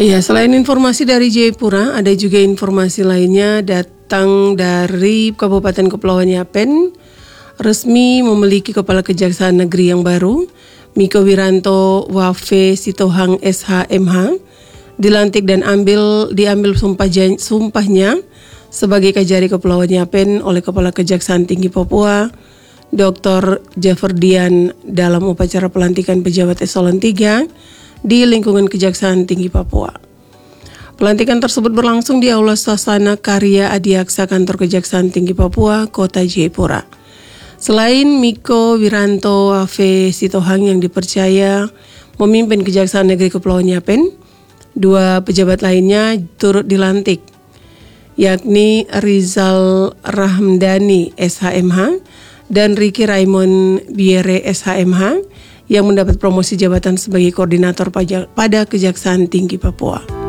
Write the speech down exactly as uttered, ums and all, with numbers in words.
Iya, selain informasi dari Jayapura, ada juga informasi lainnya datang dari Kabupaten Kepulauan Yapen. Resmi memiliki Kepala Kejaksaan Negeri yang baru, Miko Wiranto Wafe Sitohang S H M H, dilantik dan ambil diambil sumpah jan, sumpahnya sebagai Kajari Kepulauan Yapen oleh Kepala Kejaksaan Tinggi Papua, Doktor Jaferdian, dalam upacara pelantikan pejabat eselon tiga di lingkungan Kejaksaan Tinggi Papua. Pelantikan tersebut berlangsung di Aula Sasana Karya Adiaksa Kantor Kejaksaan Tinggi Papua, Kota Jayapura. Selain Miko Wiranto Wafe Sitohang yang dipercaya memimpin Kejaksaan Negeri Kepulauan Yapen, dua pejabat lainnya turut dilantik, yakni Rizal Rahmdani S H M H dan Ricky Raymond Biere S H M H yang mendapat promosi jabatan sebagai koordinator pada Kejaksaan Tinggi Papua.